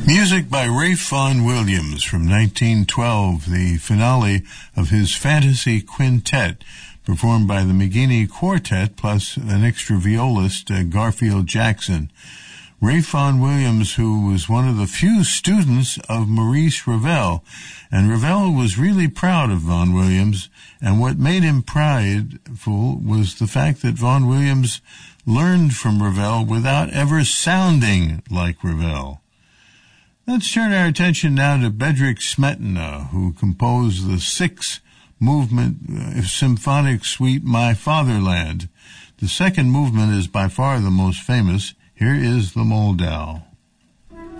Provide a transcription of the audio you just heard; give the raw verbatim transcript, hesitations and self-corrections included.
Music by Ralph Vaughan Williams from nineteen twelve, the finale of his Fantasy Quintet, performed by the McGuiney Quartet plus an extra violist, uh, Garfield Jackson. Ralph Vaughan Williams, who was one of the few students of Maurice Ravel, and Ravel was really proud of Vaughan Williams, and what made him prideful was the fact that Vaughan Williams learned from Ravel without ever sounding like Ravel. Let's turn our attention now to Bedřich Smetana, who composed the six-movement uh, symphonic suite My Fatherland. The second movement is by far the most famous. Here is the Moldau.